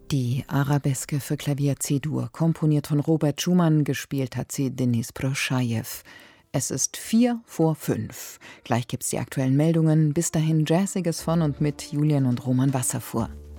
Die Arabeske für Klavier C-Dur, komponiert von Robert Schumann, gespielt hat sie Denis Proschajew. Es ist 4:05. Gleich gibt's die aktuellen Meldungen. Bis dahin Jazziges von und mit Julian und Roman Wasserfuhr.